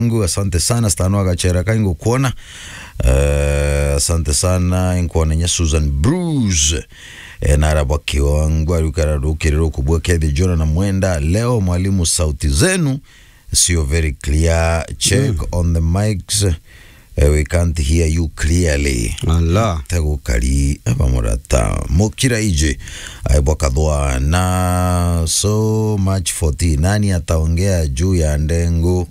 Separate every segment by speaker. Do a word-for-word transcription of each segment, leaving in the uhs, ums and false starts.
Speaker 1: Ngu asante sana stanwa gachera kaingu kuona. Uh, asante sana nkuona nya Susan Bruce. E, narabwa kiwangu alukara rukiriro kubwa Kethi Jona na Mwenda. Leo mwalimu sauti zenu sio very clear. Check mm. on the mics. Uh, we can't hear you clearly.
Speaker 2: Allah.
Speaker 1: Tego kari aba murata. Mokira ije. Aibwa kadwa na so much forty. Nani ataongea juu ya ndengu?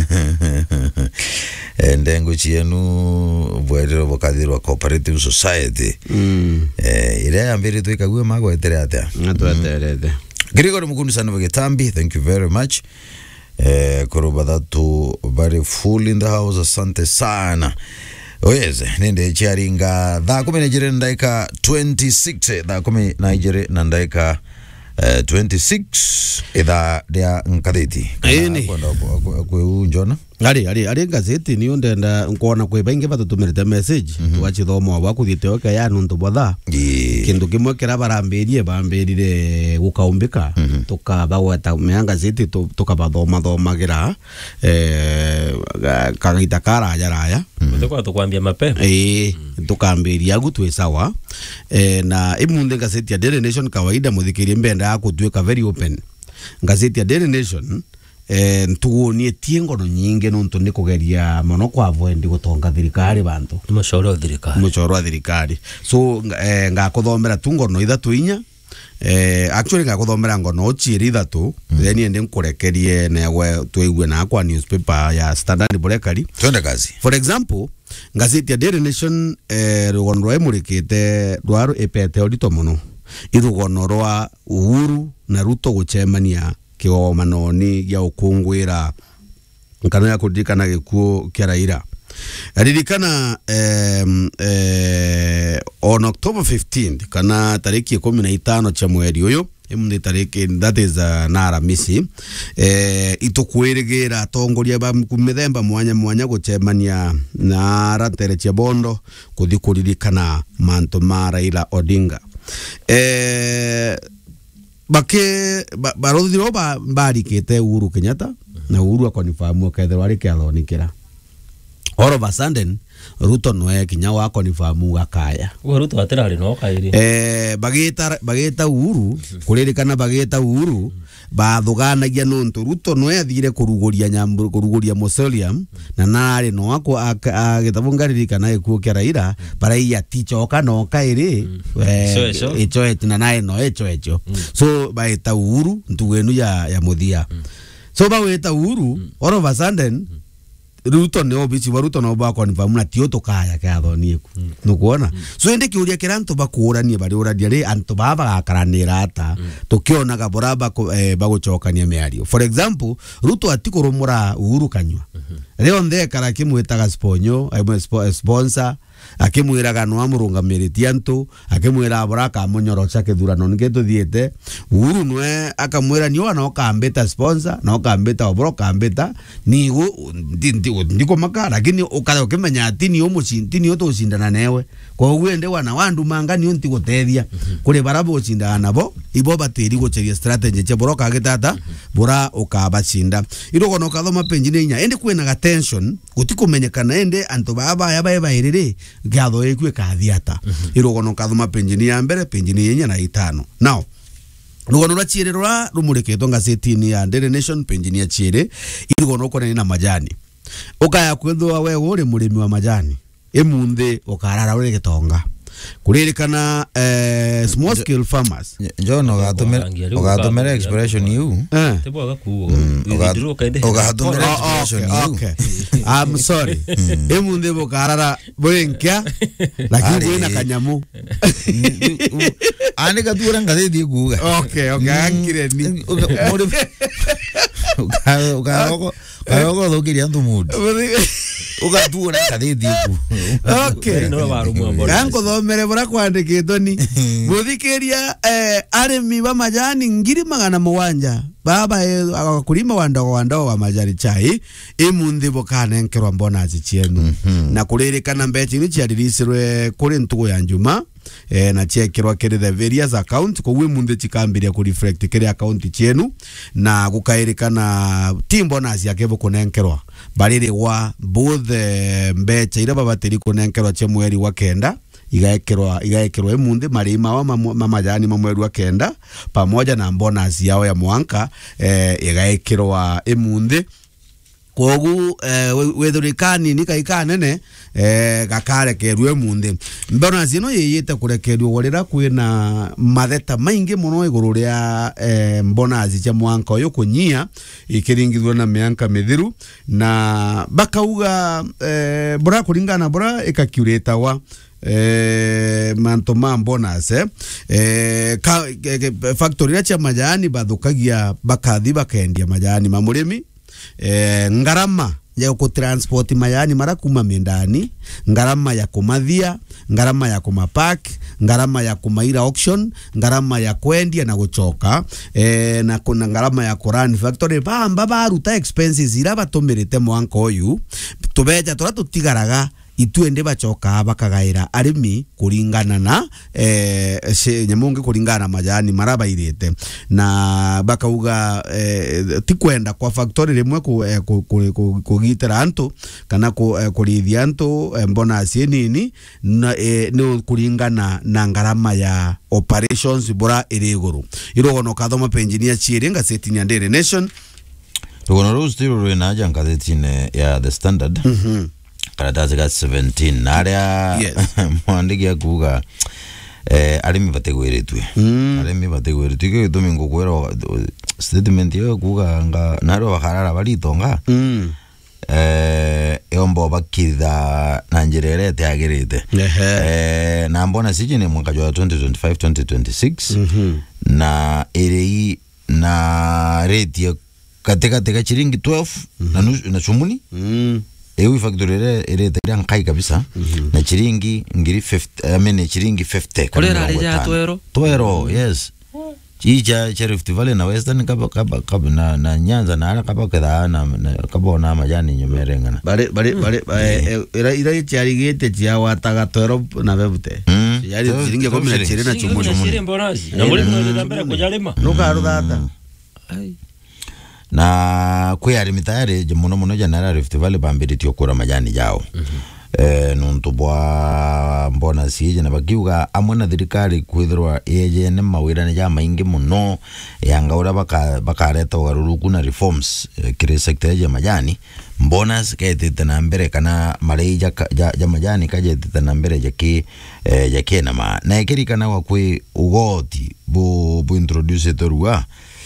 Speaker 1: Ndengu chienu bwere bokadiro cooperative society. Mm. Eh ile ambiri tu ikagwe mago etere atia.
Speaker 2: Ngatu aterede.
Speaker 1: Grigori Mukundu sana Vegetambi, thank you very much. Eh korobadatu very full in the house, asante sana. Oyeze nende chiaringa da kumi Nigeria ndaika twenty-six da kumi Nigeria ndaika uh, twenty-six ida dia nkadeti
Speaker 2: eni
Speaker 1: kwenda kwe unjona
Speaker 2: ari ari ari gazeti ni ndenda nkona kwe bainge batutumirite message mm -hmm. tuachi thomo wa kuthite oka ya nuntu botha yeah. kindu kimwe kira barambirie bambirire gukaumbika mm -hmm. tukabaweta me gazeti tukabathoma thomagira eh kagita kara yaraya
Speaker 3: tukwa tukwambia mapema
Speaker 2: eh tukambiria gutwe sawa eh na imunde gazeti ya Daily Nation kawaida muthikirie mbenda ya kutweka very open gazeti ya Daily Nation eh tuonie tiengono nyinge nonto nikugeria mono kwa avoid gutonga thirikari bantu
Speaker 3: muchoro thirikari
Speaker 2: muchoro thirikari so eh ngakuthomera tungono ithatu inya eh actually ngakuthomera ngono chiri ithatu mm. then ende nkurekerie newe tuigue na kwa newspaper ya Standard Burekari
Speaker 1: twende kazi.
Speaker 2: For example gazeti ya Daily Nation eh rugono rwa emurikite rwaro epete odito muno irugono rwa Uhuru na Ruto guchemania kiwa manoni ya ukungwira nkano ya kudikana gikuo kia Raila aririkana um, eh, on October fifteenth kana tariki kumi na itano cha mweri uyu imundi tariki that is uh, nara misi eh, itukwirigira tongoria ba kumithemba mwanya mwanya guchemania na ratere cha bondo kuthikuririkana manto ma Raila Odinga eh bake barothiro ba barikete Uhuru Kenyatta na Uhuru akonifamu kethero ari kiathonikira all of a sudden Ruto noe kinya wa akonifamu akaya
Speaker 3: Ruto aterari no kairi
Speaker 2: eh bagita bagita Uhuru kuririkana bagita Uhuru bathuganagia nonto Ruto noe athire kuruguria nyambu kuruguria mausoleum na nari no ako agithabungaririkana ikuo kia Raila baraiya tichoka no kairi eh echo etina nae no echo echo so baita Uhuru ntuwenu ya ya muthia so baita Uhuru all of a sudden Ruto ne obici Ruto no ba confirm na tio to kaya ka thoni ku no kuona so ende kiuria kiranto bakurania bari uradia ri anto baba akaranira ata tukiona ga boraba baguchokania meario. For example Ruto atikurumura Uhuru Kanywa leo ndhe kara kimwetaga sponyo aimo sponsor akimwiraga no amurungamiriti antu akimwira boraka munyorocha kithurano ngeto thiete Uhuru nwe akamwira ni wana okambeta sponsor na okambeta obroka ambeta ni ndiko makara lakini ukatho kimenya ati ni umucinti ni utucindana newe kwa gwende wana wandu manga ni unti gutethia kuri barabo cindana nabo ibo batiri gucheria strategy che boroka agitata bora ukabacinda irogo no kathoma penjine nya ende kwena ga tension gutikumenyekana ende anto baba ya baba irire gatho ekwe kathiata irogo no kathoma penjine ya mbere penjine yenya na itano now rugono rwa chire rwa rumuriketwo gazeti-ini ya Daily Nation penjine ya chire irogo kone na majani ukaya kwethwa we uri murimi wa majani emunde ukarara uri gitonga kuririkana eh small scale farmers
Speaker 1: John ogatumira ogatumira expression you
Speaker 3: teboga kuo
Speaker 1: ogatumira expression you
Speaker 2: okay I'm sorry emunde bukarara bwenkia lakini wina kanyamu
Speaker 1: ane katura ngazeti guga
Speaker 2: okay okay akire ni
Speaker 1: uga Ayo lokiria ntu mudu. Ugatura ngazeti ku.
Speaker 2: Okay. Yango thomere bora kwandikitwo ni. Muthikiria eh arimi ba majani ngiri magana muwanja. Baba akulima wandao wandao wa majani chai imunthi bokane nkerwa mbona azichienu. Na kuririkana mbechi ni chiaririsirwe kuri ntugo ya njuma. eh, na chekirwa kiri the various account ko we munde chikambiria ku reflect kiri account chenu na gukairikana team bonus yake bukunenkerwa barire wa both eh, mbecha ira babateri kunenkerwa che mweri wa kenda igaekerwa igaekerwa emunde marima wa mamajani mamweru wa kenda pamoja na bonus yao ya mwanka eh, igaekerwa emunde kogu eh, wethurikani nikaikanene eh, gakare kerwe munde bonus ino yeyete kurekerwa gorira kwina matheta maingi muno iguru ria eh, bonus cha mwanka uyu kunyia ikiringithwa na mianka mithiru na bakauga eh, bora kuringana bora ikakurata wa eh manto bonus eh, eh ka, ke, factory ya cha majani bathukagia bakathi bakendia majani ma murimi eh ngarama ya ku transport majani mara kuma mindani ngarama ya kumathia ngarama ya kumapack ngarama ya kumaira auction ngarama ya kwendia na gucoka eh na kuna ngarama ya run factory bamba baruta expenses ira batumirite mwanko uyu tubeja tura tutigaraga ituende bacoka bakagaira arimi kuringana na eh she nyamungi kuringana na majani maraba irete na bakauga eh, tikwenda kwa factory rimwe ku eh, ku, ku, ku, kugitera anto kana ku eh, kurithia anto eh, mbona asienini na eh, no kuringana na ngarama ya operations bora iriguru irogono kathoma engineer chiringa setini Daily Nation
Speaker 1: rogono rose tiro rena janga setine ya the Standard mhm karatasi ga seventeen naria yes. Mwandiki ya kuga eh arimi bategweretwe mm. arimi bategweretwe ke domingo kwero statement yo kuga nga naro bakarara balitonga mm. eh yombo bakitha na njirerete agirite eh na mbona sije ni mwaka wa twenty twenty-five twenty twenty-six mm-hmm. na erei na rate katika katika chiringi twelve mm-hmm. na nusu na chumuni mm. Ewi factory ere ere tayari nkai kabisa mm -hmm. na chiringi ngiri fifty I mean chiringi fifty
Speaker 3: kolera reja twero
Speaker 1: twero yes chicha cha Rift Valley na Western kaba kaba kaba na na Nyanza na ala kaba kada na kaba na majani nyomerengana
Speaker 2: bale bale bale era ira chari gete chia wataga twero na bebute yari chiringi kumi na chiri na chumu
Speaker 3: na muri no mbere kujalima
Speaker 2: nuka rudata
Speaker 3: ai
Speaker 1: na kwe arimi tayari muno muno janara Rift Valley bambiriti okura majani jao mm -hmm. eh nuntu bwa mbona sije na bakiuga amwe na thirikari kwithirwa eje ne mawira ne ja maingi muno yanga ura baka bakareta waruruku na reforms eh, kire sector ya majani mbona sikete na mbere kana mareja ja, ja majani kaje tena mbere jaki eh, jaki na ma na ikirika na wa kwe ugoti bu bu introduce torua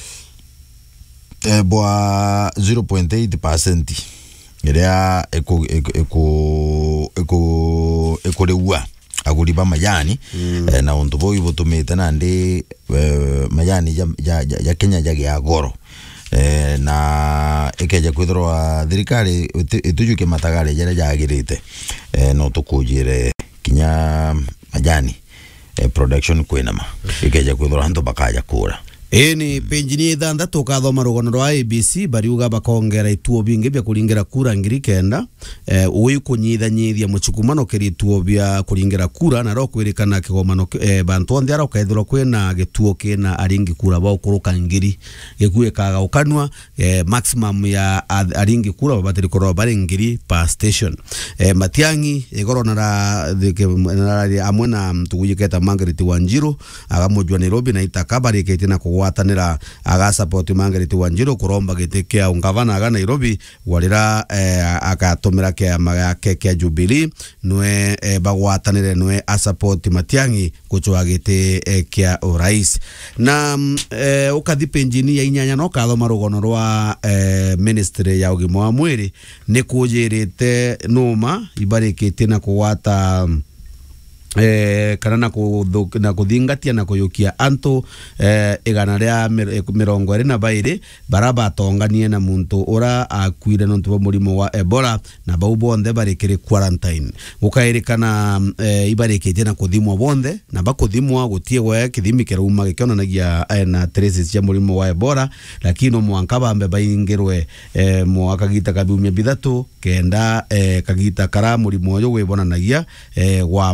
Speaker 1: eh, bwa zero point eight percent iria eko eko eko eko lewa aguriba majani mm. eh, na untu boy botumite na ndi eh, majani ya, ya, ya, ya Kenya jagi ya goro eh, na ekeja kwithirwa thirikari itujuke matagare jara jagirite eh, no tukujire kinya majani eh, production kwinama ekeja kwithirwa hantu bakaja kura.
Speaker 2: Eni penjini ithandatu kathoma rugono rwa A B C bariuga bakongera ituo bingi bya kuringera kura ngiri kenda eh uyu kunyithanyithia muchukumano kiri ituo bya kuringera kura na ro kwirikana kigomano eh, bantu onthe ara ukaithirwa kwina gituo kina aringi kura ba ukuruka ngiri gikuye kaga ukanwa eh, maximum ya aringi kura babatiri korwa bari ngiri per station eh, Matiangi igoro nara thike nara amwe na tuguyiketa Margaret Wanjiru agamujwa Nairobi na itakabari ketina ku watanira aga support Margaret Wanjiru kuromba gitikia ungavana aga Nairobi walira eh, akatomera ke amake ke Jubilee nwe eh, bagwatanire nwe a support Matiangi kuchwa gite eh, kia urais na eh, ukathi penjini ya inyanya no kathoma rugono rwa eh, ministry ya ugima wa mwiri ni kujirite numa ibarikite na kuwata eh kana na ku na kuthingatia na kuyukia antu eh igana ria mirongo iri na bairi baraba tonganie na muntu ura akuire no ntubo murimo wa Ebola na bau bonde barikire quarantine gukairikana eh, ibarikite na kuthimwa bonde na bakuthimwa gutie gwa kithimi kiruma gikionanagia eh, na traces ya murimo wa Ebola lakini mwanka bambe baingirwe eh, mwaka gita kabumya bithatu kenda eh, kagita kara murimo yo wibonanagia eh, wamba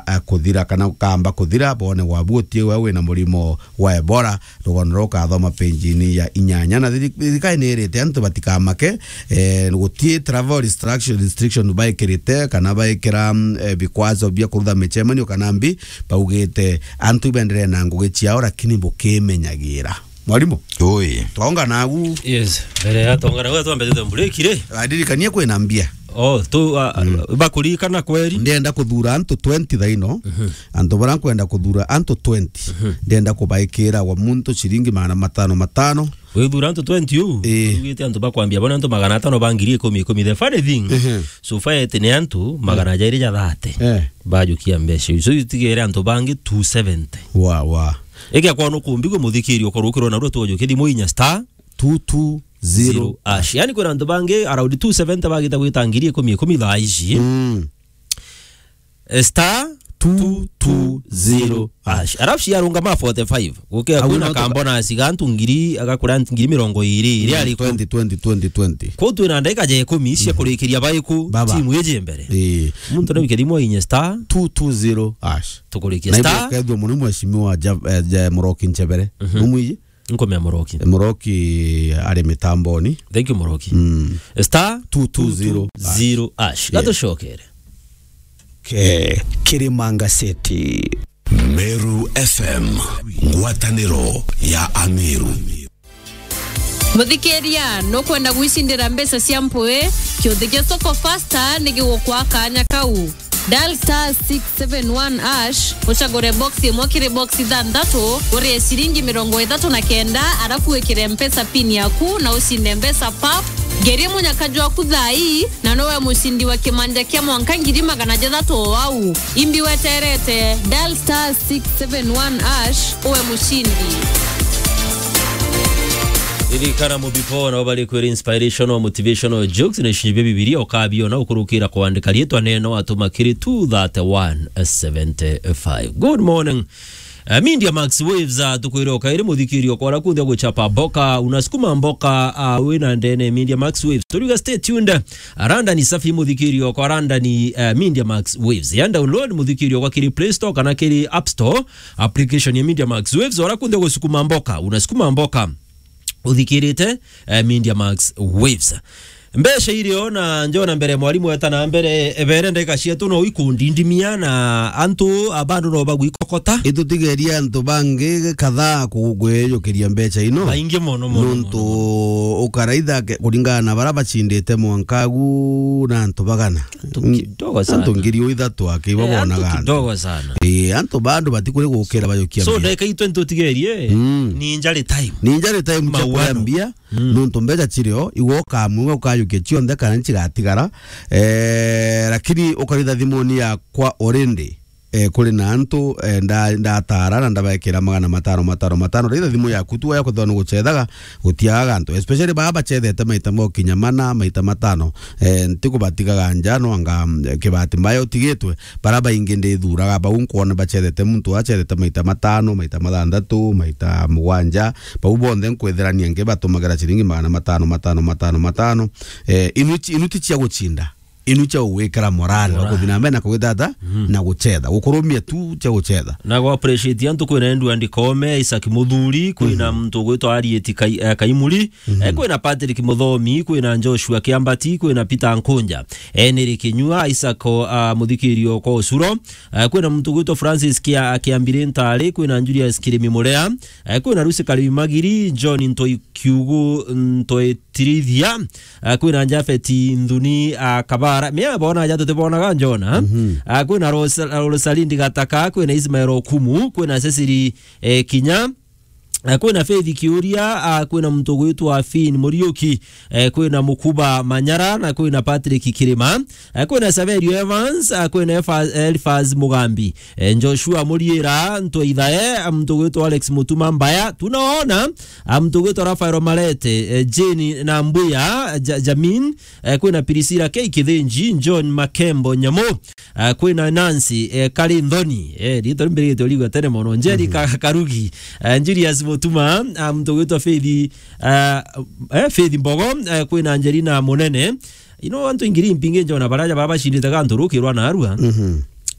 Speaker 2: uh, kuthira kana kamba kuthira bone wabutie wewe na mulimo wa Ebola rugono ka thoma penjini ya inyanya na thirikari ni irite antu batikamake eh gutie travel restriction restriction baikirite kana baikira eh, bikwazo bya kurutha micemanio kana mbi baugite antu bendere na ngugi ciao lakini bukimenyagira mwalimu
Speaker 1: oi
Speaker 2: twonga nagu
Speaker 3: yes bere ya tonga na wetu ambete mbulekire
Speaker 2: adirikania kwina mbia
Speaker 3: oh tu uh, mm. bakuri kana kweri
Speaker 2: ndenda kuthura antu twenty thaino uh -huh. antu bara kwenda kuthura antu twenty uh -huh. ndenda kubaikira wa muntu ciringi magana matano matano
Speaker 3: we thura antu twenty u ugite antu bakwambia bona antu magana atano bangirie kumi kumi the funny thing uh -huh. so fight ni antu magana jairi ja thate eh bajukia mbeshe so itigere antu bangi two seventy
Speaker 2: wa wa
Speaker 3: ege kwa no kumbigo muthikiri okorukiro na ruto ojo kedi moinya star
Speaker 2: two two zero
Speaker 3: ash yani kuna ndo bange around two seventy bagita kwitangirie kumi kumi thaishi mm. star two two zero ash arafu yarunga ma forty-five okay kuna kambona sigantu ngiri agakura ngiri mirongo iri iri ari
Speaker 2: twenty twenty twenty twenty
Speaker 3: ko tu na ndaika je kumi cia kurikiria baiku timu yeje mbere eh muntu no bikirimo inye star
Speaker 2: two two zero ash
Speaker 3: tukurikia star
Speaker 2: na ibo muri mweshimiwa ja Moroki Nchebere umwije
Speaker 3: nko me Moroki
Speaker 2: Moroki ari mitamboni
Speaker 3: thank you Moroki mm. star two two zero ash gato shokere
Speaker 2: ke Kirimanga City
Speaker 4: Meru F M ngwataniro ya Amiru
Speaker 5: Muthikeria no kwenda gwicindira mbesa cia mpwe kiuthige soko faster nigwo kwa kanya kau dial star six seven one ash uchagore box imwe kiri box thandatu uri ciringi mirongo ithatu na kenda arafu wikire mpesa pin yaku na usinde mbesa pap geri munyakaji waku thai na nowe musindi wa kimanja kia mwanka ngiri magana jathatu wau imbi weterete dial star six seven one ash uwe mushindi
Speaker 3: ili kana mu before na bali kweri inspirational motivational jokes na shibe bibilia okabio na ukurukira kuandika lietwa neno atumakiri two thirty-one seventy-five. Good morning. Uh, Media Max Waves uh, tukuiroka iri muthikirio kwa rakuthi guchapa mboka unasukuma mboka uh, wina ndene Media Max Waves turiga stay tuned aranda ni safi muthikirio kwa aranda ni uh, Media Max Waves ya download muthikirio kwa kiri Play Store kana kiri App Store application ya Media Max Waves warakuthi gusukuma mboka unasukuma mboka uthikirite uh, Media Max Waves mbesha irio na njona mbere mwalimu eta na mbere ebere ndeka cietu no ikundi ndimia na antu abandu no bagwikokota
Speaker 2: itutigeria antu bangi kadhaa kugweyokeria mbecha ino
Speaker 3: aingi mono mono
Speaker 2: nuntu ukaraitha kuringana na baraba cindite mwankagu na antu bagana
Speaker 3: kidogo sana
Speaker 2: antu ngiri ithatu akibobonaga
Speaker 3: antu kidogo sana
Speaker 2: eh antu bandu batikure gukira bayokia
Speaker 3: so ndeka itu ntutigerie ni njari time
Speaker 2: ni njari time cha kuambia nuntu mbecha cirio igoka mwe ukayo kechionde kana nchigatigara eh lakini ukaritha thimoni ya kwa orende eh kuri na antu eh, nda ndatara na ndabekera magana matano matano matano ritha thimu ya kutu ya kuthona gucethaga gutiaga antu especially baba chethete maita mo kinyamana maita matano eh ntiko batigaga njano anga kibati mbayo utigitwe baraba ingi ndi thuraga ba unkuona bachethete muntu achethete maita matano maita mathandatu maita mugwanja ba ubonde nkwetherania nge batumagara chiringi magana matano matano matano matano eh inuti inuti cia guchinda inucha uwekara morale wakuthina mbena kugitata mm. na guchetha gukurumia tu cha guchetha
Speaker 3: na go appreciate antu kwina endu andikome Isaac Muthuri kwina mm. mtu gwitwa Arieti kai, uh, Kaimuri mm -hmm. e, kwina Patrick Muthomi kwina Joshua Kiambati kwina Peter Nkunja Eneri Kinyua Isaac uh, muthikirio kwa Osuro uh, kwina mtu gwitwa Francis Kia Kiambire Ntale kwina Julius Kirimi Murea uh, kwina Rusi Kalimi Magiri John Ntoi Kiugu Ntoi Trivia uh, kwina Jafeti Nduni uh, Kaba mea bona jato te bona ganjona mm -hmm. uh, kwina Rosalindi Gataka kwina Ismail Okumu kwina Cecily eh, Kinya Uh, kwina Faith Kiuria uh, kwina mtu gwitwa Fin Muriuki uh, kwina Mukuba Manyara na kwina Patrick Kirima uh, kwina Saverio Evans uh, kwina Elfaz Mugambi uh, Joshua Muriera mtu idhae mtu gwitwa Alex Mutuma Mbaya tunaona uh, mtu gwitwa Rafael Malete uh, Jenny Nambuya uh, Jamin uh, kwina Pirisira K Kithenji John Makembo Nyamo uh, kwina Nancy uh, Kalindoni eh dito mbere to ligo tene mono Njeri mm -hmm. Karugi uh, Julius Tuma mtu gwitwa Faith uh, eh Faith Mbogo uh, kwina Angelina Munene ino antu ingiri mpinge njona baraja baba shindita kantu rukirwa na arua
Speaker 2: mhm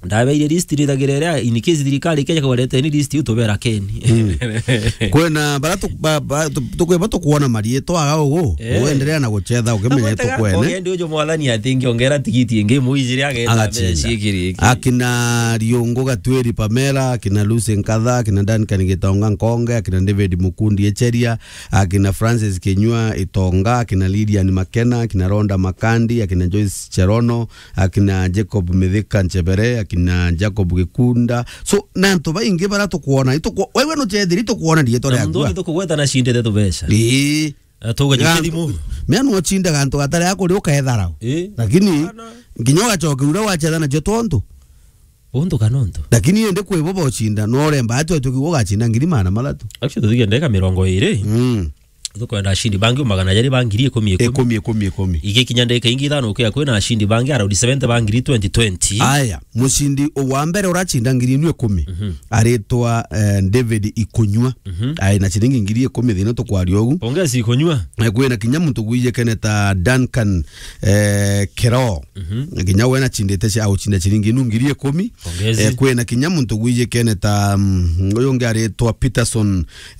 Speaker 3: ndabeire list rithagirerea in case thirikari Kenya kwarete ni list utobera Keni
Speaker 2: kwena baratu tukweba tukuona marieto aga ugo uendelea na guchetha ukimenya tukwene
Speaker 3: ogende ujo mwathani atingi ongera tigiti ingi muijire ageta becikiri
Speaker 2: akina Riongo Gatweri Pamela, akina Lucy Nkatha, akina Duncan Gitonga Nkonge, akina David Mukundi Echeria, akina Francis Kenyua Itonga, akina Lydian Makena, akina Ronda Makandi, akina Joyce Cherono, akina Jacob Mithika Nchebere, akina Jacob Gikunda. So nanto baingi baratu kuona ito wewe no chethiri to kuona dieto ya
Speaker 3: ndo ndo kugweta na shinde teto besha
Speaker 2: eh
Speaker 3: atoga jikedimu
Speaker 2: mianu ochinda ganto gatare yako rio kaethara lakini nginyoga chokirura wachetha na jotonto
Speaker 3: ondo kanondo
Speaker 2: lakini ende kwebo ochinda no remba ato tukiwoga chinda ngiri mana malatu
Speaker 3: actually tugiendeka mirongo iri
Speaker 2: mm
Speaker 3: tukwenda shindi bangi magana jari bangirie komi
Speaker 2: komi komi komi
Speaker 3: ige kinyandeka ingi thano kwa kwena shindi bangi around seventy bangirie twenty twenty
Speaker 2: aya mushindi wa mbere urachinda ngiri ni kumi aretwa David Ikunywa ai na chiringi ngiri kumi thino to kwario ogu
Speaker 3: pongezi Ikunywa
Speaker 2: kwena kinya muntu guije keneta Duncan Kero kinya wena chindete cha au chinda chiringi ngiri kumi kwena kinya muntu guije keneta uyo ngaretwa Peterson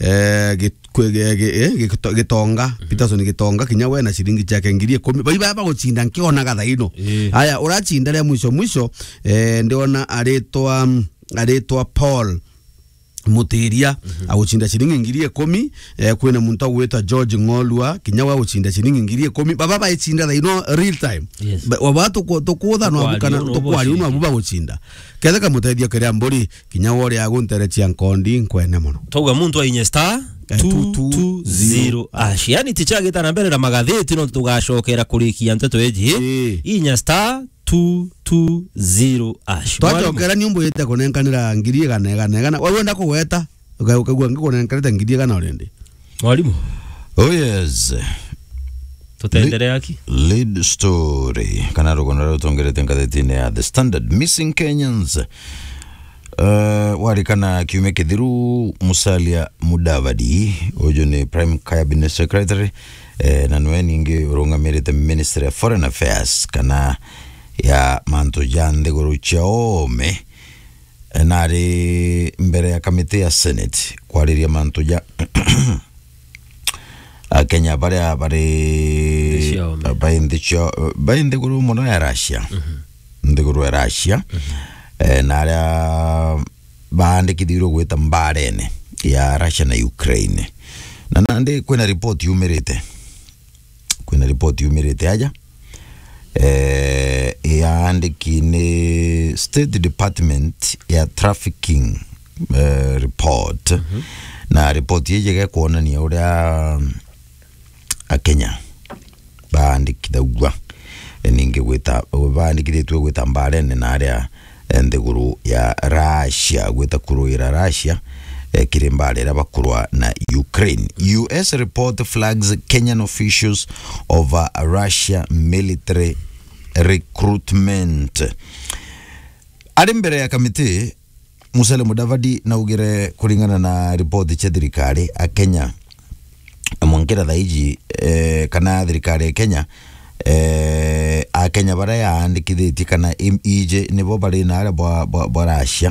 Speaker 2: Gitonga Peterson Gitonga kinya wena shiringi chake ngiri kumi bai baba guchinda nkiona gathaino aya urachinda ria mwisho mwisho eh ndiona aretwa aretwa Paul Mutiria aguchinda shiringi ngiri kumi eh kwena muntu gweta George Ngolwa kinya wa guchinda shiringi ngiri kumi baba ba ichinda thaino real time wabatu tukutha no abukana tukwari uno abuba guchinda kethe kamutethia kiria mburi kinya wori agunterechia nkondi nkwene muno
Speaker 3: toga muntu ainye star two two zero ash yani tichagita na mbere na magatheti no tugacokera kurikia nteto eji inya star two two zero ash
Speaker 2: twacokera nyumbu yete kunenkanira ngiri gana gana gana wewe ndako gweta ukagwa ngikunenkanira ngiri gana orende
Speaker 3: mwalimu
Speaker 1: oh yes
Speaker 3: tutaendelea aki
Speaker 1: lead story kana rogona rutongerete ngatheti-ini ya The Standard. Missing Kenyans Uh, warikana kiume kithiru Musalia Mudavadi ujo ni Prime Cabinet Secretary eh, na nwe ningi urungamirite Ministry of Foreign Affairs kana ya manto jande guru chaome nari mbere ya kamite ya Senate kwariria manto ja Kenya bare bare bainde cho bainde guru mono ya Russia ndiguru ya Russia Eh, naria baandikithirwo gwita mbarene ya Russia na Ukraine na nande kwena report yumirite kwena report yumirite aja eh ya andikine State Department ya trafficking uh, report mm -hmm. na report yejega kuonania uria a Kenya baandikithagwa ninge gwita baandikithitwe gwita mbarene na aria ndeguru ya Russia gweta kuruira Russia eh, kirimbalera bakurwa na Ukraine. U S report flags Kenyan officials over Russia military recruitment. Ari mbere ya kamiti Musalia Mudavadi na ugire kuringana na report cha thirikari a Kenya mwongera thaiji eh, kana thirikari ya Kenya eh a Kenya bara ya andikithiti kana ije nibo bari na ara bwa bwa Russia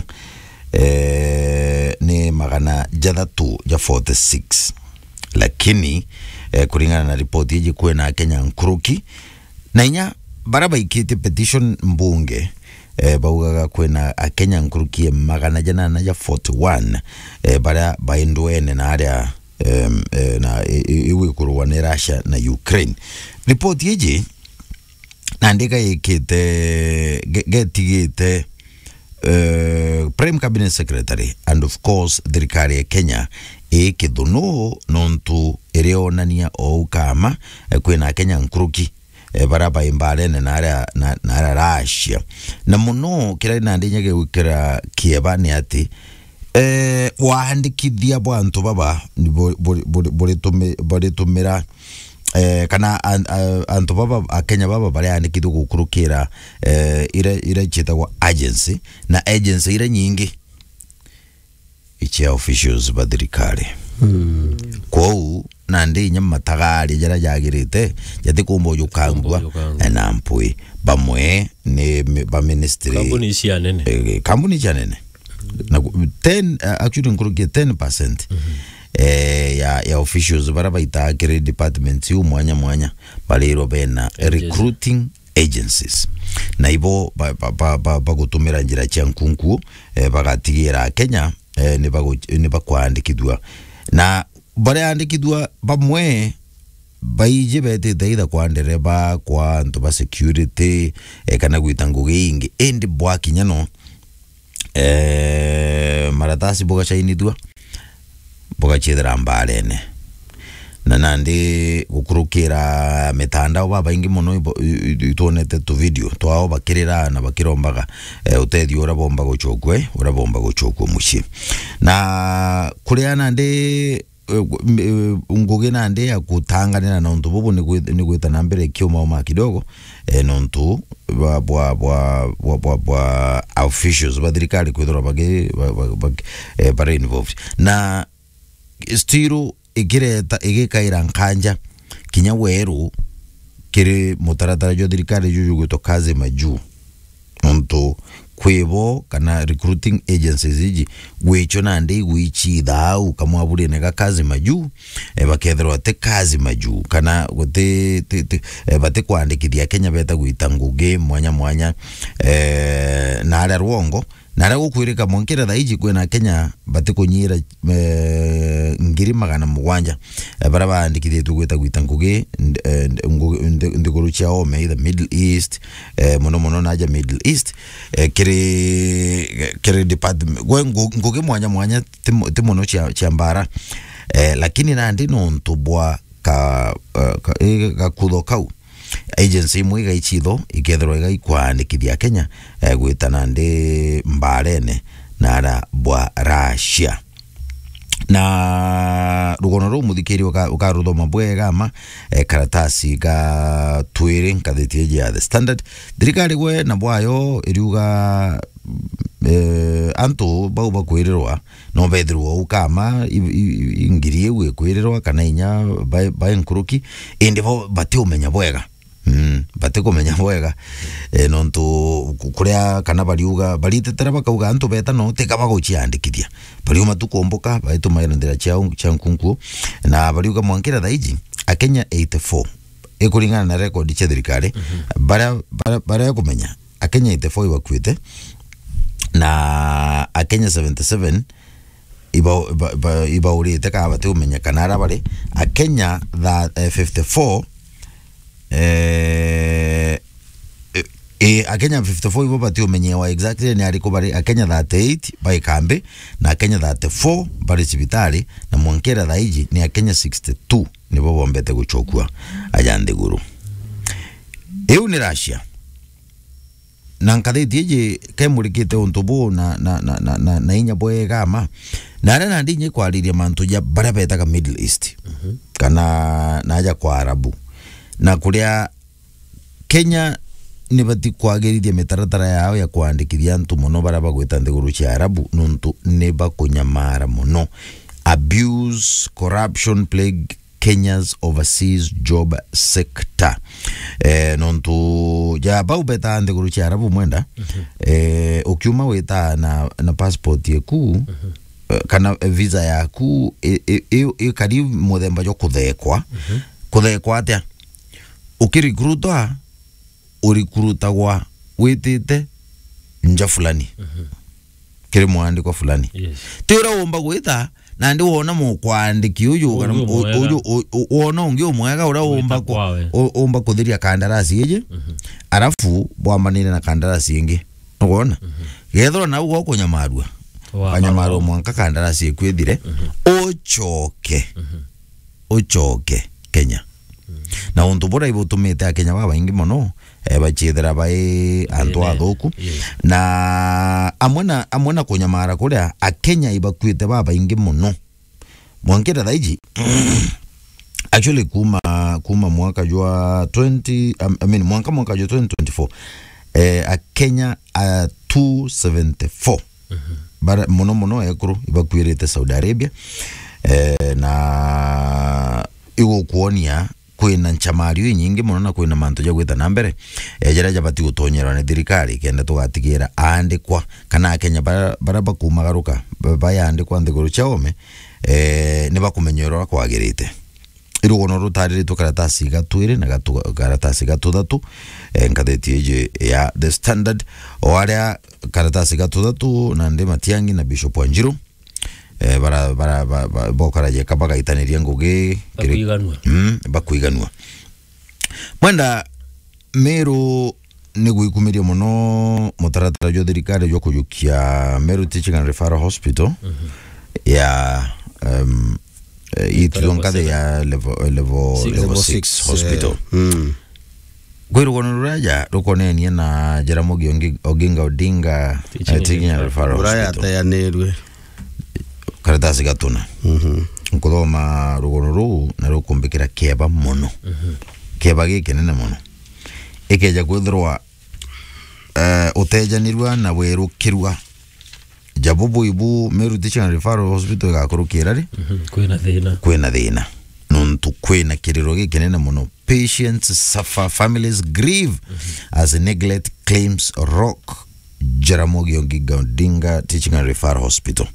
Speaker 1: eh ni magana jathatu ja forty-six lakini eh, kuringana na report ije kwena Kenya nkuruki na inya bara baikite petition mbunge eh baugaga kwena a Kenya nkuruki magana jana na ja forty-one eh bara baindwene na ara Um, eh, na iwe kuruwa ni Russia na Ukraine. Report yeje nandika yekite getigite uh, Prime Cabinet Secretary and of course thirikari ya Kenya ekithuno nontu ireonania o ukama eh, kwena Kenya nkuruki eh, baraba imbalene na ara na, na ara Russia na muno kira nandinyage wikira kieba ni ati eh waandikithia bwantu baba bori tume bori tumira eh kana antu baba akenya baba bari andikithio gukurukira eh ire ire chitagwa agency na agency ire nyingi ichi officials ba thirikari mm. Kwao na ndi nya matagari jara jagirite jati kumbo jukangwa na mpui bamwe ni ba ministry
Speaker 3: kampuni cia nene
Speaker 1: eh, kampuni cia nene na ten uh, actually nkurukia ten percent mm -hmm. eh, ya ya officials bara baita kire department yu mwanya mwanya baliro bena recruiting agencies na ibo ba ba ba bagutumira njira cia nkunku eh, bagatigira Kenya eh, ni bago ni bakwandikithwa na bare andikithwa bamwe baije bete daida kwa ndereba kwa ntoba security eh, kana gwitangugi ingi endi bwakinya no eh, maratasi boga chainidwa boga chedra mbalene na nandi gukurukira mitandao baba ingi muno itonete tu video twao bakirira na bakirombaga eh, utethi urabomba guchokwe urabomba guchokwe mushi na kuriana ndi ngugi na ndi ya kutanganira na ntu bubu ni gwita na mbere kiuma uma kidogo eh, nontu bwa bwa bwa bwa bwa officials badrikali kwithora bage bare involved na stiro igireta igikaira nkanja kinya weru kiri mutaratara jo dirikali juju gwito kazi maju nontu kwebo kana recruiting agencies iji gwicho na ndi gwichi thau kama abure nega kazi maju e bakethero te kazi maju kana gote te, te, e, bate kwandikithia Kenya beta gwita ngugi mwanya mwanya e, na ala ruongo na ala gukwirika monkera thaiji kwena Kenya bate kunyira e, ngiri magana mugwanja e, bara bandikithia tu gwita gwita ngugi ndiguru cha ome the Middle East e, mono mono naja Middle East e, kiri kiri department gwe ngugi mwanya mwanya timono cha cha mbara eh, lakini na ndi nontu bwa ka uh, ka, e, ka kudokau agency mwiga ichitho ikethero iga ikwandikithia Kenya eh, gwitana ndi mbarene na ara bwa Russia na rugono ru muthikiri ukaruthoma bwega ma eh, karatasi ga twiri nkathiti ya The Standard dirikari gwe na bwayo iriuga eh, anto bau bakwirirwa no bethirwa ukama ingirie we kwirirwa kana inya ba nkuruki indi bo bati umenya bwega mm bati kumenya bwega eh, nontu kuria kana bariuga baritetera bakauga anto beta no teka bagochiandikithia bariuma tukomboka baitu mairandira chao chankunku na bariuga mwankira thaiji a Kenya eighty-four ikuringana na record cha thirikari bara bara kumenya a Kenya eighty-four ibakwite na a Kenya seventy-seven iba iba iba urite ka bate umenya kanara bari a Kenya that uh, fifty-four eh e a Kenya fifty-four ibo bate umenyewa exactly ni ariko bari a Kenya thirty-eight by kambe na a Kenya thirty-four bari sibitali na mwankera thaiji ni a Kenya sixty-two nibo bombete guchokua ajande guru eu ni Russia na nkathiti ije kemurikite untubu na na na na, na, na inya bwega ma na ara ndi nye kwariria mantu ya bara betaga Middle East mm -hmm. kana naja kwa Arabu na kuria Kenya ni bati kwagirithia mitaratara yao ya kwandikithia antu muno bara bagwita ndiguru cia Arabu nuntu ne bakunyamara muno abuse corruption plague Kenya's overseas job sector eh, nontu ja bau beta ndiguru cia Arabu mwenda mm -hmm. eh, ukiuma wita na, na passport yeku mm -hmm. kana visa yaku e, e, e, e kari muthemba jo kuthekwa mm -hmm. kuthekwa atia ukirikrutwa urikrutagwa witite nja fulani mm -hmm. kiri mwandiko fulani yes. Tira umba gwita na ndi wona mu kwandiki uyu uyu wona ungi umwega ura umba umba kuthiria kandarasi ije mm -hmm. arafu bwamanine na kandarasi ingi ngona mm -hmm. gethro na ugo kunyamarua kanyamarua mwanka kandarasi ikwithire mm -hmm. uchoke mm -hmm. uchoke Kenya mm -hmm. na untu bora ibutumite Kenya baba ingi mono e bachithira bai antu athuku yeah. na amwena amwena kunyamara kuria a Kenya ibakwite baba ingi muno mwankira thaiji actually kuma kuma mwaka jwa twenty um, I mean mwaka mwaka jwa twenty twenty-four eh a Kenya a two seventy-four mm -hmm. bara muno muno ekuru ibakwirite Saudi Arabia eh na igo kuonia kwina nchamario nyingi muno na kwina mantu ja gwita na mbere ejera jabati gutonyerwa ni thirikari kenda tugatigira andikwa kana Kenya bara bakumagaruka bayandikwa nthiguru chaome eh ni bakumenyorwa kwagirite irugono rutari tukaratasi gatwire na karatasi gatuthatu enkatheti eje ya The Standard oaria karatasi gatuthatu na ndi Matiangi na Bishop Wanjiru eh bara bara bokara je kabaga itaniria ngugi
Speaker 3: bakuiganwa
Speaker 1: mm bakuiganwa mwenda Meru ni gwikumiria muno mutaratara jo thirikari jo kuyukia Meru Teaching and Referral Hospital mm -hmm. ya um itulongade ya level level level six hospital mm gwiru gono raja rukonenia na Jaramogi Oginga Odinga Teaching and Referral
Speaker 2: Hospital atayanerwe
Speaker 1: karatasi gatuna mhm nkuthoma rugono ru na rukumbikira keba muno mhm keba gike nene muno ikeja kwithirwa eh utejanirwa na werukirwa jabubu ibu Meru Teaching and Referral Hospital gakurukira ri
Speaker 3: kwina thina
Speaker 1: kwina thina nontu kwina kiriro gike nene muno patients suffer families grieve mm -hmm. as neglect claims rock Jaramogi Oginga Odinga Teaching and Referral Hospital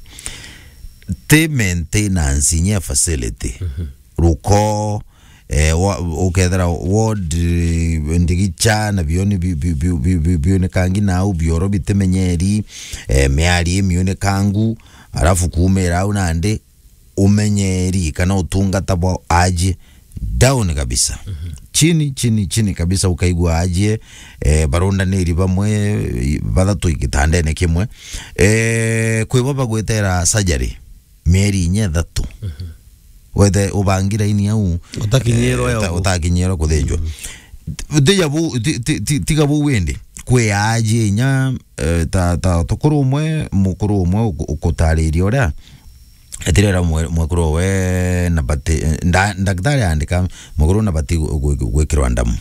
Speaker 1: te maintenance nya facility mm -hmm. ruko eh ukethera ward ndigicha na bioni bioni kangi na u bioro bitemenyeri eh meari mione kangu arafu kumera unande umenyeri kana utunga tabo aje down kabisa mm -hmm. chini chini chini kabisa ukaigwa aje eh baronda neri bamwe bathatu igitandene kimwe eh kwibaba gwetera surgery meri nya thatu mm -hmm. wethe ubangira ini au
Speaker 2: utakinyero ya
Speaker 1: utakinyero kuthenjwa deja bu tiga bu wende kwe aje nya ta ta tokuru mwe mukuru mwe ukotaririo ra etirera mwekuru we na bati ndagdari andika mukuru na bati gwekirwa ndamu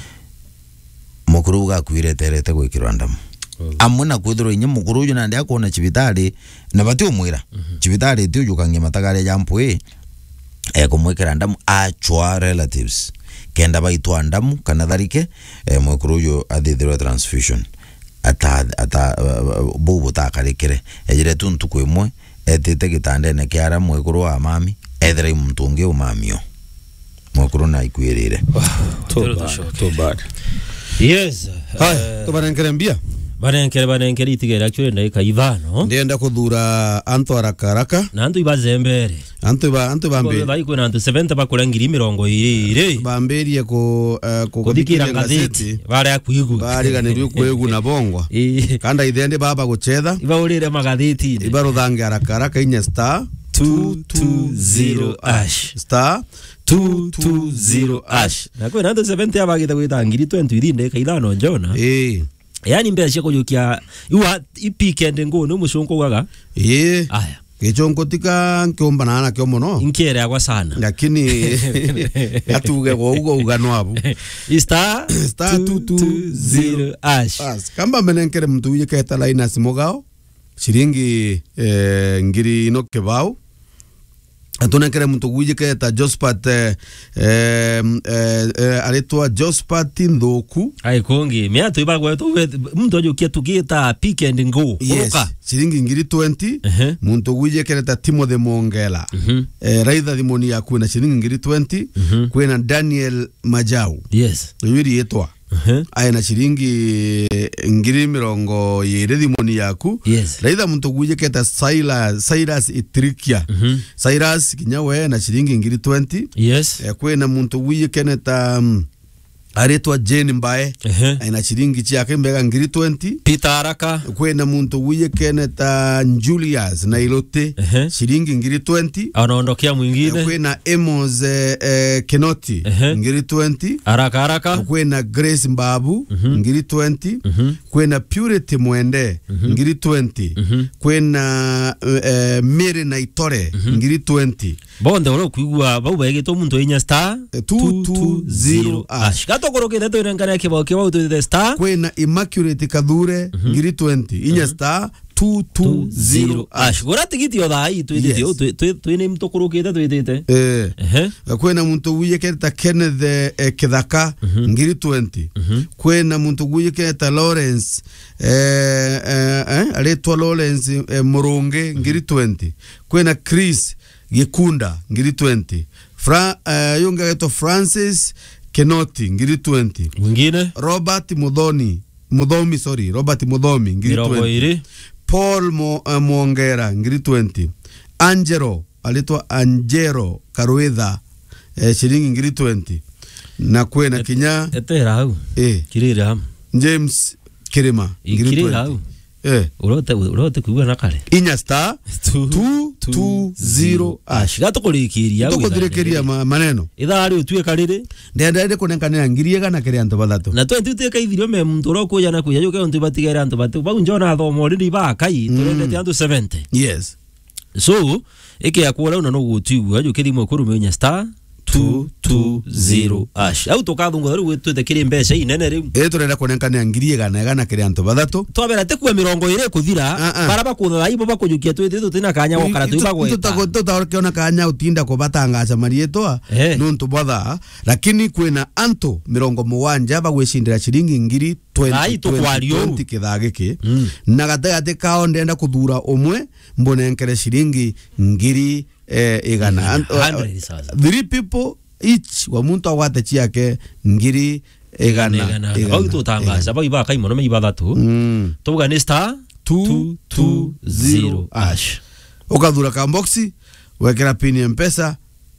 Speaker 1: mukuru gakwire terete gwekirwa ndamu amuna kwithiro inye mukuru ju nandi akona cibitari na bati umwira cibitari tiu jukange matagare jampwe e kumwekera ndamu achwa relatives kenda baitwa ndamu kana tharike e mwekuru ju athithirwa transfusion ata ata uh, bubu takarikire ejire tuntu kwimwe etete gitandene kiara mwekuru wa mami ethera mtungi umamio mwekuru na ikwirire
Speaker 2: too bad too bad
Speaker 3: yes
Speaker 2: hai to barenkere mbia
Speaker 3: barenkere barenkere itigera actually ndaika ivano
Speaker 2: ndenda kuthura anto arakaraka
Speaker 3: na antu ibazembere
Speaker 2: anto ba anto bambe
Speaker 3: bai kuna antu seventy bakurangiri mirongo ire
Speaker 2: bamberie ko ko
Speaker 3: kudikira gazeti bare akuigu
Speaker 2: bari ganiryo kwegu na bongwa kanda ithende baba guchetha
Speaker 3: ibaurire magatheti
Speaker 2: ibaro thange arakaraka inya star
Speaker 3: two two zero ash
Speaker 2: star two two zero ash
Speaker 3: na kwena antu seventy abagita gwitangiri twenty irinde kaithano njona
Speaker 2: eh
Speaker 3: yani mbere cia kuyukia iwa ipikende ngono mushonko waga
Speaker 2: eh
Speaker 3: aya
Speaker 2: gichonko tika nkiomba na kyo muno
Speaker 3: inkere yagwa sana
Speaker 2: lakini atuge go ugo ugano abu
Speaker 3: star
Speaker 2: star two two zero
Speaker 3: ash
Speaker 2: kamba menenkere mtu uye keta laina simogao shiringi eh, ngiri no kebao atunekere mtu uye keta Jospat eh, eh, eh, aletwa Jospat Ndoku
Speaker 3: ai kongi mea tu ibagwa tu mtu ajukia tukita pick and go
Speaker 2: yes shiringi ngiri twenty uh -huh. Mtu uye keta Timothy Mongela uh -huh. eh, raidha thimoni ya kuena shiringi ngiri twenty uh -huh. Kuena Daniel Majau
Speaker 3: yes
Speaker 2: yuri yetwa Uh -huh. Aina shiringi ngiri mirongo yere thimoni yaku
Speaker 3: yes.
Speaker 2: Raitha muntu guje keta Silas Cyrus Itrikia uh -huh. Cyrus kinyawe na shiringi ngiri twenty
Speaker 3: yes.
Speaker 2: E, kwena muntu guje keneta um, aretwa Jane Mbae uh -huh. Aina shiringi chiake mbega ngiri twenty
Speaker 3: Peter Araka
Speaker 2: kwena muntu guje keneta Julius na Ilote uh -huh. Shiringi ngiri twenty
Speaker 3: anaondokia mwingine.
Speaker 2: E, kwena Emos eh, eh, Kenoti uh -huh. ngiri twenty
Speaker 3: Araka Araka
Speaker 2: kwena Grace Mbabu uh -huh. ngiri twenty uh -huh. kwena Purity Mwende uh -huh. ngiri twenty uh -huh. kwena uh, Mary Naitore uh -huh. ngiri twenty
Speaker 3: bonde oro kuigwa bau bageto muntu inya star
Speaker 2: two two zero ash
Speaker 3: gato korokete to irangana kibao kibao to the star
Speaker 2: kwena Immaculate Kadhure uh -huh. ngiri twenty inya uh -huh. star two two zero
Speaker 3: ash gora tigiti o thai twithite o twine mtokurukite twithite
Speaker 2: eh
Speaker 3: ehe
Speaker 2: kwena muntu wiye keta Kenneth eh, Kithaka ngiri twenty kwena muntu wiye keta Lawrence eh eh, eh aletwa Lawrence eh, Murunge ngiri twenty kwena Chris Gikunda ngiri twenty Fra uh, yunga geto Francis Kenoti ngiri twenty
Speaker 3: mwingine
Speaker 2: Robert Mudhoni Mudhomi sorry Robert Mudhomi ngiri twenty Paul Mo, uh, Mwongera ngiri twenty Angelo alitwa Angelo Karuedha eh, shilingi ngiri twenty na kwena Et, kinya
Speaker 3: etera hau
Speaker 2: eh
Speaker 3: kirira ham
Speaker 2: James Kirima ngiri twenty eh
Speaker 3: urote urote kuwa nakale
Speaker 2: inya star two two zero ash
Speaker 3: gato kulikiria
Speaker 2: gato kulikiria maneno
Speaker 3: ithari utue karire
Speaker 2: ndenda inde kunenkanira ngiriega na kiri antu bathatu na
Speaker 3: twenty uteka ithirio me muntu ro kuya na kuya yuke untu batigera antu batu bau njona thomo ri ba kai turendete antu seventy
Speaker 2: yes
Speaker 3: so eke yakora una no gutigwa yuke rimwe kurumenya star two two zero ash au tokathunga ru twete kiri mbeca inene riu
Speaker 2: e turenda kunenkania ngiriega na gana kiri antu bathatu
Speaker 3: twabera te kuwa mirongo ire kuthira baraba kutha ibo bakuyukia twete tutina kanya gokara tuiba gweta
Speaker 2: tutako tutakiona kanya utinda kubatangaza marietwa nuntu botha lakini kwina antu mirongo muwanja bagwicindira shilingi ngiri twenty kithagiki na gatagati kao ndenda kuthura umwe mbonenkere shilingi ngiri eh, igana uh, three people each wa muntu awate chiake ngiri igana
Speaker 3: au tutangaza bau iba kai mono me iba thatu tuga ni star two two zero ash
Speaker 2: ukathura ka boxi wekera pin ya mpesa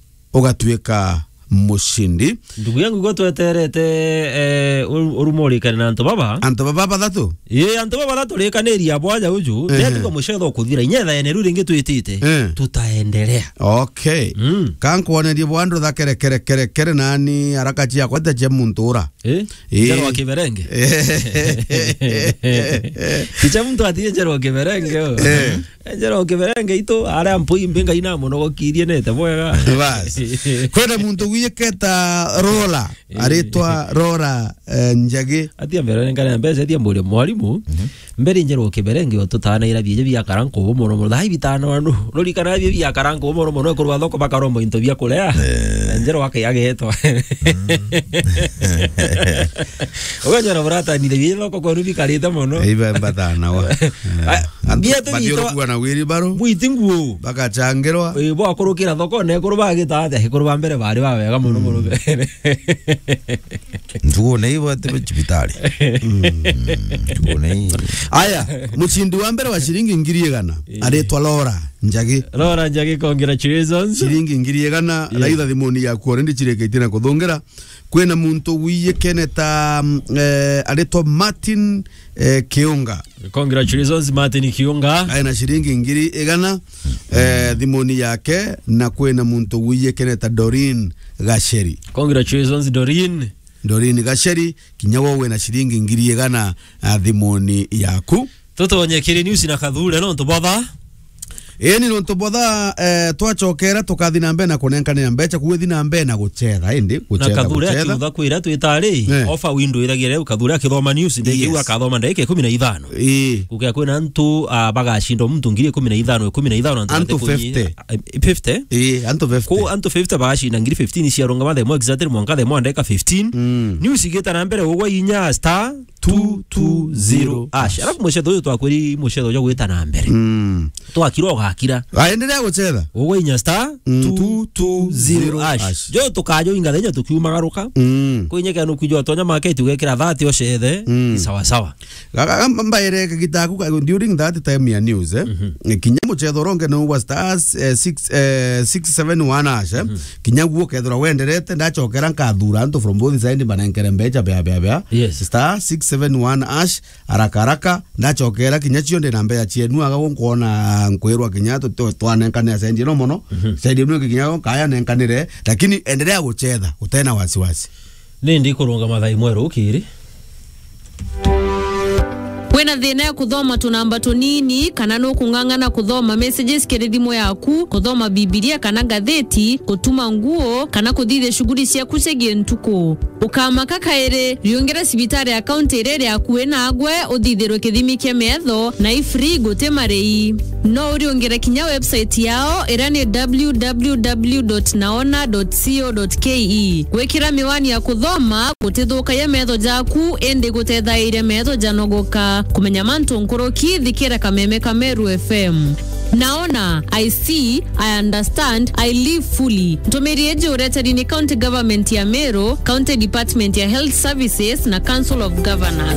Speaker 2: ugatweka mushindi
Speaker 3: ndugu yangu go tweterete eh urumori kana anto baba
Speaker 2: anto baba bathatu
Speaker 3: ye anto baba bathatu rekaneria bwaja uju ndetuko muchetho kuthira inyetha ene ruri ngi twitite tutaendelea
Speaker 2: okay mm. kankuonerie bwandu thakere kere kere kere nani haraka chia kwete che muntura
Speaker 3: eh jero wa kiberenge kicha muntu atie jero wa kiberenge eh jero wa kiberenge ito ara mpui mbinga ina muno gokirie nete bwega
Speaker 2: bas kwenda muntu keta rola aritwa rora njage
Speaker 3: atia mbere ngana mbese atia mbure mwalimu mbere njero kiberenge otutana ira bije bya karanko bomono mo dai bitano anu rori kana bije bya karanko bomono mo no kurwa thoko bakarombo into bya kulea njero wake yageto oganyara brata ni bije thoko ko rubi karita mono
Speaker 2: iba mbatana wa
Speaker 3: bia tu
Speaker 2: bito kuwa na wiri baro
Speaker 3: buitingu
Speaker 2: bakachangerwa
Speaker 3: e bo akorokira thoko ne kurba gita ate kurba mbere bari ba wega muno muno bere
Speaker 1: ndugo nei wa te hospitali ndugo nei
Speaker 2: aya muchindi wa mbere wa shilingi ngiri igana aretwa Laura Njagi
Speaker 3: Laura Njagi congratulations
Speaker 2: shilingi ngiri igana raitha thimuni ya kuore ndi chirekete na kuthongera kwena muntu wiye keneta eh, aretwa Martin eh, Kiunga
Speaker 3: congratulations Martin Kiunga
Speaker 2: aina shilingi ngiri igana eh, thimuni yake na kwena muntu wiye keneta Doreen Gasheri
Speaker 3: congratulations Doreen
Speaker 2: Doreen Gasheri kinyawo we na shilingi ngiri igana uh, thimuni yaku
Speaker 3: tutonye kiri news na kathure no ntubotha
Speaker 2: eni no ntubotha eh, twachokera tukathi na mbe na kunenkanira mbecha kuwethi na mbe na guchetha indi guchetha
Speaker 3: na kathure akiuga kwira twitari ofa window iragira kathura akithoma news ndege wa kathoma ndeke kumi na ithano
Speaker 2: eh
Speaker 3: kukia kwina ntu uh, bagashindo mtu ngiri kumi na ithano kumi na ithano
Speaker 2: antu fifty
Speaker 3: fifty
Speaker 2: eh antu fifty
Speaker 3: ko antu fifty bagashinda ngiri fifteen cia ronga mathe mo exactly mwanka the mo ndeka fifteen mm. news igeta na mbere ugwa inya star two two zero ash arafu mushetho uyu twakwiri mushetho jo gwita na mbere mm. twakiro gakira
Speaker 2: aendelea guchetha
Speaker 3: ugwa inya star two two zero ash jo tukajo inga thenya tukiumagaruka mm. kwinyeka no kujwa tonya market ugekira thirty ochethe mm. sawa sawa
Speaker 2: gaga mbaire gitaku during that time ya news eh mm -hmm. kinya muchetho ronge no was stars six seven one ash eh? mm -hmm. kinya guo kethura wenderete ndachokera nkathura nto from both side banenkere mbecha bya bya bya
Speaker 3: yes
Speaker 2: star six seven one ash haraka haraka ndachokera kinya cio ndi na mbecha cienu aga kuona nkwirwa kinya to twanenkane sendi no mono sendi no kinya kaya nenkanire lakini endelea guchetha utena wasiwasi
Speaker 3: ni ndi kurunga mathai mweru ukiri
Speaker 5: wena thina ya kuthoma tunamba tunini kana no kung'ang'ana kuthoma messages kiri thimu yaku kuthoma bibilia kana gatheti kutuma nguo kana kuthithia shughuli ciaku ciagie ntuku ukamaka kaire riongera cibitari account ire yaku ena agwe uthithirwe kithimi kia metho na i free gote marei no riongera kinya website yao irani w w w dot naona dot co dot ke gwikira miwani ya kuthoma gutithuka ya metho jaku ende gutethairia metho janogoka kumenya mantu nkoroki thikira kameme Kameru F M. Naona, I see, I understand, I live fully. Ntomeri eje uretari ni County Government ya Meru, County Department ya Health Services na Council of Governors.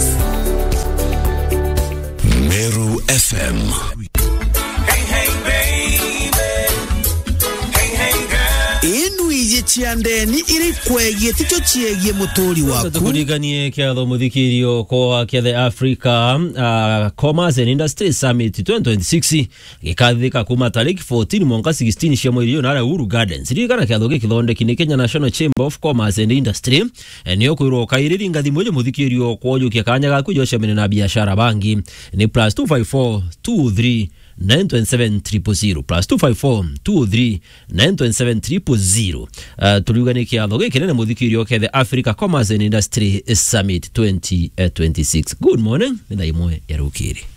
Speaker 4: Meru F M.
Speaker 6: Hey, hey, baby. Hey, hey, girl.
Speaker 2: Inu ije chiandeni iri kwegie ticho chiegie mutori waku.
Speaker 3: Tukuriganie kiatho muthikirio kwa kia the Africa uh, Commerce and Industry Summit twenty twenty-six gikathika kuma tariki fourteen mwaka sixteen cia mweri na Uhuru Gardens. Ririkana kiatho giki thondeki ni Kenya National Chamber of Commerce and Industry niyo kwirwo kairiri ngathi mwe muthikirio kwa yukia kanya gaku josha mene na biashara bangi ni plus two five four two three nine two seven zero zero zero plus two five four two three nine two seven zero zero zero. Uh, tulugani kiatho giki nene muthikirio kia the Africa Commerce and Industry Summit twenty twenty-six. Good morning, nina imwe ya rukiri.